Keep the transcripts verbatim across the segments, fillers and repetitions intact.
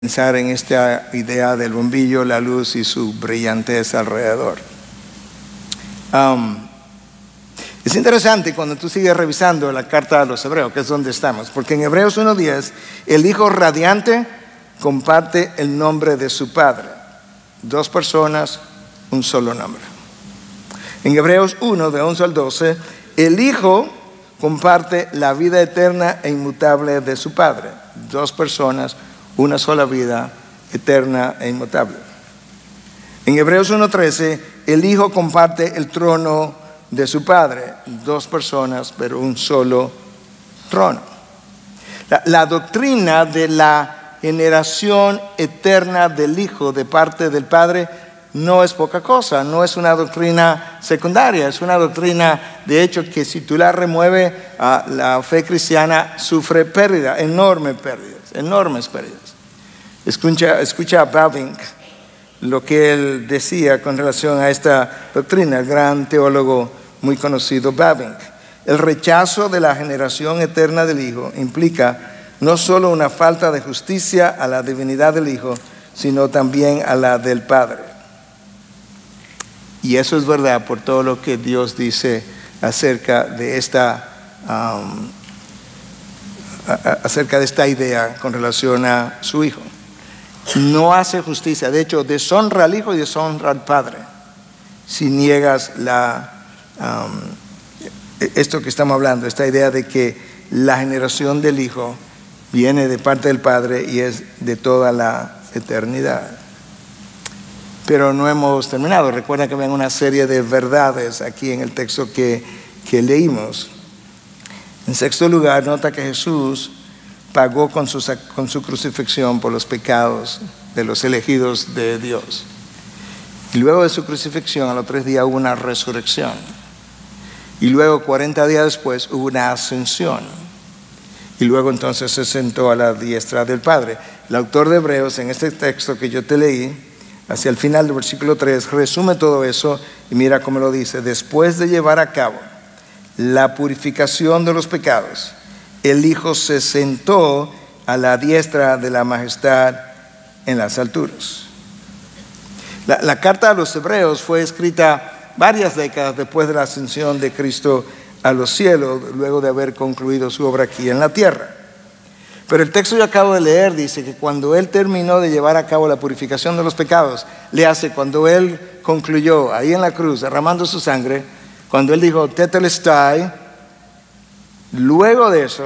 Pensar en esta idea del bombillo, la luz y su brillantez alrededor. Um, es interesante cuando tú sigues revisando la carta a los Hebreos, que es donde estamos, porque en Hebreos uno diez, el Hijo radiante comparte el nombre de su Padre. Dos personas, un solo nombre. En Hebreos uno, de once al doce, el Hijo comparte la vida eterna e inmutable de su Padre. Dos personas, una sola vida eterna e inmutable. En Hebreos uno trece, el Hijo comparte el trono de su Padre. Dos personas, pero un solo trono. La, la doctrina de la generación eterna del Hijo de parte del Padre no es poca cosa, no es una doctrina secundaria, es una doctrina, de hecho, que si tú la remueves, uh, la fe cristiana sufre pérdida, enormes pérdidas, enormes pérdidas. Escucha, escucha a Bavinck, lo que él decía con relación a esta doctrina, el gran teólogo muy conocido Bavinck. El rechazo de la generación eterna del Hijo implica no solo una falta de justicia a la divinidad del Hijo, sino también a la del Padre. Y eso es verdad por todo lo que Dios dice acerca de esta, um, a, acerca de esta idea con relación a su Hijo. No hace justicia, de hecho deshonra al Hijo y deshonra al Padre si niegas la, um, esto que estamos hablando, esta idea de que la generación del Hijo viene de parte del Padre y es de toda la eternidad. Pero no hemos terminado. Recuerda que ven una serie de verdades aquí en el texto que, que leímos. En sexto lugar, nota que Jesús pagó con su, con su crucifixión por los pecados de los elegidos de Dios. Y luego de su crucifixión, a los tres días hubo una resurrección. Y luego, cuarenta días después, hubo una ascensión. Y luego entonces se sentó a la diestra del Padre. El autor de Hebreos, en este texto que yo te leí, hacia el final del versículo tres, resume todo eso y mira cómo lo dice. Después de llevar a cabo la purificación de los pecados, el Hijo se sentó a la diestra de la majestad en las alturas. La, la carta a los Hebreos fue escrita varias décadas después de la ascensión de Cristo a los cielos, luego de haber concluido su obra aquí en la tierra. Pero el texto que yo acabo de leer dice que cuando Él terminó de llevar a cabo la purificación de los pecados, le hace cuando Él concluyó ahí en la cruz derramando su sangre, cuando Él dijo tetelestai, luego de eso,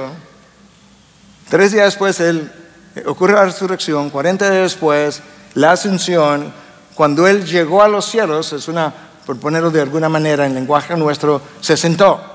tres días después él, ocurre la resurrección, cuarenta días después, la ascensión, cuando Él llegó a los cielos, es una, por ponerlo de alguna manera en lenguaje nuestro, se sentó.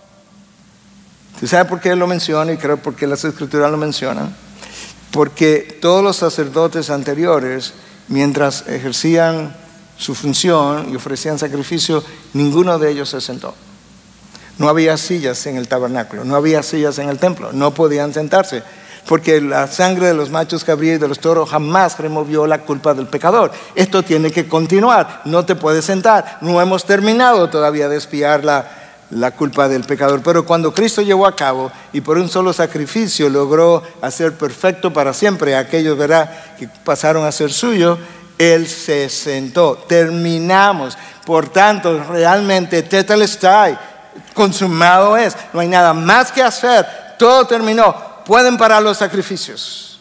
¿Usted sabe por qué lo menciona? Y creo porque las Escrituras lo mencionan. Porque todos los sacerdotes anteriores, mientras ejercían su función y ofrecían sacrificio, ninguno de ellos se sentó. No había sillas en el tabernáculo, no había sillas en el templo, no podían sentarse, porque la sangre de los machos cabríos y de los toros jamás removió la culpa del pecador. Esto tiene que continuar, no te puedes sentar, no hemos terminado todavía de expiar la, la culpa del pecador. Pero cuando Cristo llevó a cabo y por un solo sacrificio logró hacer perfecto para siempre a aquellos, ¿verdad?, que pasaron a ser suyos, Él se sentó. Terminamos. Por tanto, realmente tetelestai, consumado es, no hay nada más que hacer, todo terminó, pueden parar los sacrificios.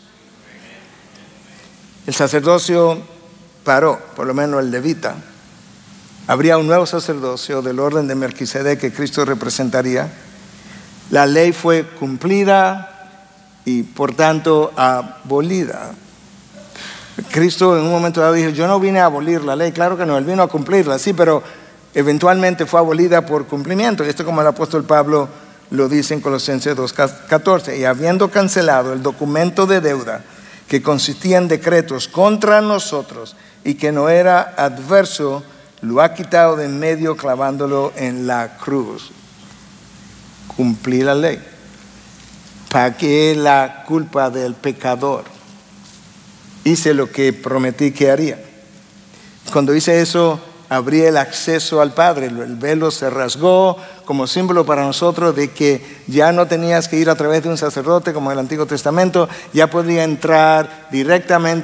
El sacerdocio paró, por lo menos el levita. Habría un nuevo sacerdocio del orden de Melquisedec que Cristo representaría. La ley fue cumplida y por tanto abolida. Cristo en un momento dado dijo, yo no vine a abolir la ley, claro que no, Él vino a cumplirla, sí, pero eventualmente fue abolida por cumplimiento. Y esto, como el apóstol Pablo lo dice en Colosenses dos catorce, y habiendo cancelado el documento de deuda que consistía en decretos contra nosotros y que no era adverso, lo ha quitado de en medio clavándolo en la cruz. Cumplí la ley, pagué la culpa del pecador, hice lo que prometí que haría. Cuando hice eso, abrí el acceso al Padre, el velo se rasgó, como símbolo para nosotros de que ya no tenías que ir a través de un sacerdote como en el Antiguo Testamento, ya podía entrar directamente